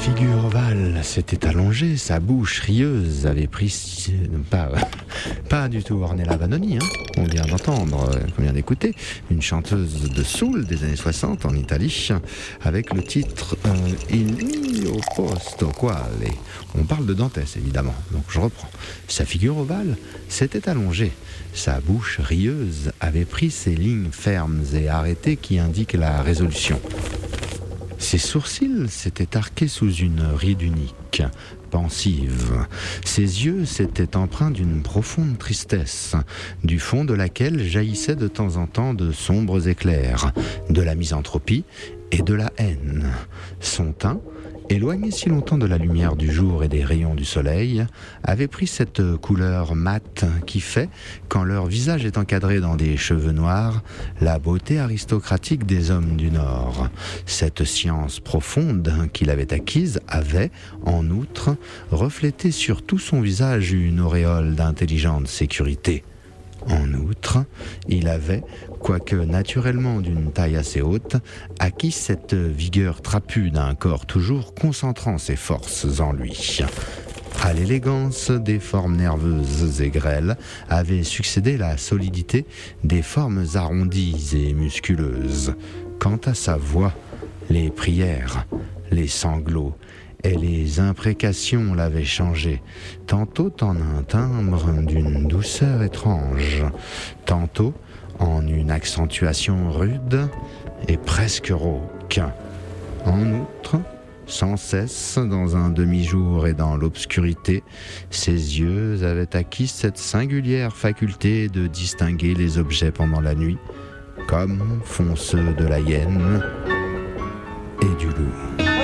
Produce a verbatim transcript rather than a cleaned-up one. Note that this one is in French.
figure ovale s'était allongée, sa bouche rieuse avait pris... Pas, pas du tout Ornella Vanoni, hein. On vient d'entendre, on vient d'écouter, une chanteuse de soul des années soixante en Italie, avec le titre euh, Il mio posto quale. On parle de Dantès, évidemment, donc je reprends. Sa figure ovale s'était allongée, sa bouche rieuse avait pris ces lignes fermes et arrêtées qui indiquent la résolution. Ses sourcils s'étaient arqués sous une ride unique, pensive. Ses yeux s'étaient empreints d'une profonde tristesse, du fond de laquelle jaillissaient de temps en temps de sombres éclairs, de la misanthropie et de la haine. Son teint, éloigné si longtemps de la lumière du jour et des rayons du soleil, avait pris cette couleur mate qui fait, quand leur visage est encadré dans des cheveux noirs, la beauté aristocratique des hommes du Nord. Cette science profonde qu'il avait acquise avait, en outre, reflété sur tout son visage une auréole d'intelligente sécurité. En outre, il avait, quoique naturellement d'une taille assez haute, acquis cette vigueur trapue d'un corps toujours concentrant ses forces en lui. À l'élégance des formes nerveuses et grêles avait succédé la solidité des formes arrondies et musculeuses. Quant à sa voix, les prières, les sanglots et les imprécations l'avaient changé, tantôt en un timbre d'une douceur étrange, tantôt en une accentuation rude et presque rauque. En outre, sans cesse, dans un demi-jour et dans l'obscurité, ses yeux avaient acquis cette singulière faculté de distinguer les objets pendant la nuit, comme font ceux de la hyène et du loup.